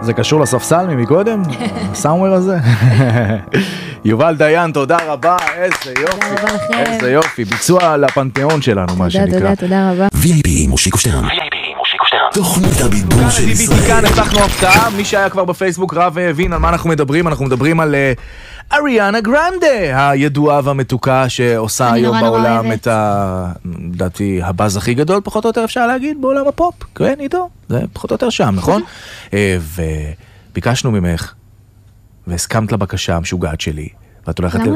זה קשור לספסל ממקודם? הסאומר הזה? יובל דיין, תודה רבה, איזה יופי, איזה יופי, ביצוע לפנתיאון שלנו, מה שנקרא. תודה רבה. VIP מושיקו שטרן. תוכנית הבידור של ישראל. כאן הבטחנו הפתעה, מי שהיה כבר בפייסבוק רב והבין על מה אנחנו מדברים. אנחנו מדברים על אריאנה גרנדה, הידועה והמתוקה שעושה היום בעולם את לדעתי הבאז הכי גדול, פחות או יותר אפשר להגיד, בעולם הפופ. כן, איתו, זה פחות או יותר שם, נכון? וביקשנו ממך, והסכמת לבקשה המשוגעת שלי, ואת הולכת